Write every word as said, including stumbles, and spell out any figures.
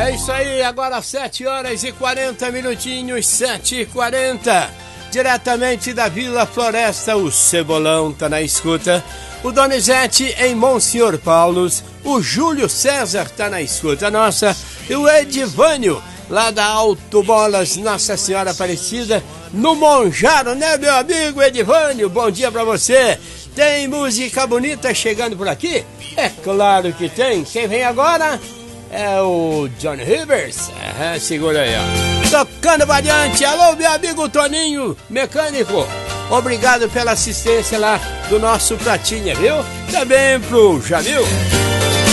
É isso aí, agora sete horas e quarenta minutinhos, sete e quarenta. Diretamente da Vila Floresta, o Cebolão tá na escuta. O Donizete em Monsenhor Paulos. O Júlio César tá na escuta nossa. E o Edivânio, lá da Alto Bolas, Nossa Senhora Aparecida, no Monjaro, né, meu amigo Edivânio? Bom dia pra você. Tem música bonita chegando por aqui? É claro que tem. Quem vem agora é o John Rivers. É, segura aí, ó. Tocando variante. Alô, meu amigo Toninho, mecânico. Obrigado pela assistência lá do nosso Pratinha, viu? Também pro Jamil.